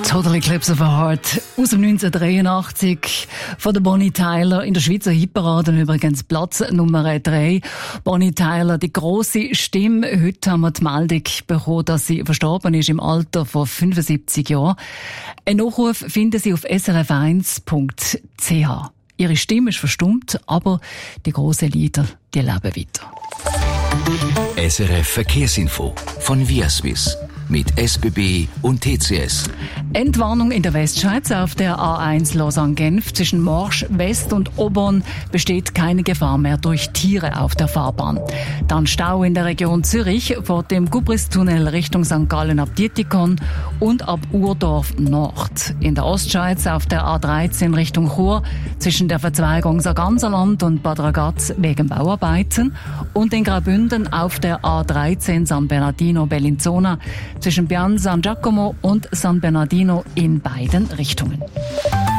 Total Eclipse of a Heart aus dem 1983 von der Bonnie Tyler in der Schweizer Hitparade, übrigens Platz Nummer 3. Bonnie Tyler, die grosse Stimme. Heute haben wir die Meldung bekommen, dass sie verstorben ist im Alter von 75 Jahren. Ein Nachruf finden Sie auf srf1.ch. Ihre Stimme ist verstummt, aber die grossen Lieder, die leben weiter. SRF Verkehrsinfo von Viaswiss mit SBB und TCS. Entwarnung in der Westschweiz auf der A1 Lausanne-Genf zwischen Morsch West und Obern besteht keine Gefahr mehr durch Tiere auf der Fahrbahn. Dann Stau in der Region Zürich vor dem Gubristunnel Richtung St. Gallen ab Dietikon und ab Urdorf Nord. In der Ostschweiz auf der A13 Richtung Chur zwischen der Verzweigung Sarganserland und Bad Ragaz wegen Bauarbeiten und in Graubünden auf der A13 San Bernardino-Bellinzona zwischen Pian San Giacomo und San Bernardino in beiden Richtungen.